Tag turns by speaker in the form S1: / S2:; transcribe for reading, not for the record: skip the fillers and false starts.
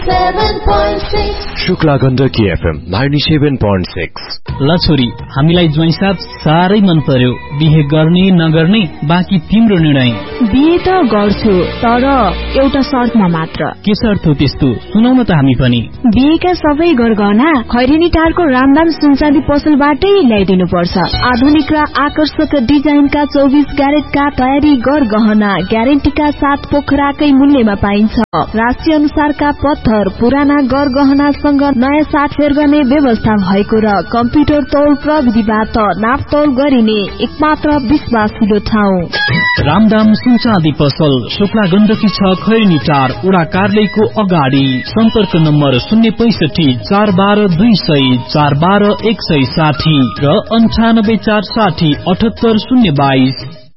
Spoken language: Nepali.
S1: शुक्ला गण्डकी FM 97.6।
S2: ल छोरी, हामीलाई ज्वाइँसाथ साह्रै मन पर्यो। बिहे गर्ने नगर्ने बाँकी तिम्रो निर्णय।
S3: बिहे त गर्छु, तर एउटा शर्तमा मात्र।
S2: के शर्त हो त्यस्तो? सुनाउन त हामी पनि।
S3: बिहेका सबै गरगहना खैरेनी टारको रामदाम सुनचाँदी पसलबाटै ल्याइदिनु पर्छ। आधुनिक र आकर्षक डिजाइनका 24 क्यारेटका तयारी गरगहना ग्यारेन्टीका साथ पोखराकै मूल्यमा पाइन्छ। राशि अनुसारका पत्थर, पुराना गरगहनासँग नयाँ साटफेर गर्ने व्यवस्था भएको र कम्प्युटर तौल प्रविधिबाट नापतौल गरिने एकमात्र विश्वासिलो ठाउँ
S2: रामदाम सुनचाँदी पसल, शुक्ला गण्डकी 6 खैरेनी टार, वडा कार्यालयको अगाडि। सम्पर्क नम्बर 065 412 200 412 160 र 98 460 78 022।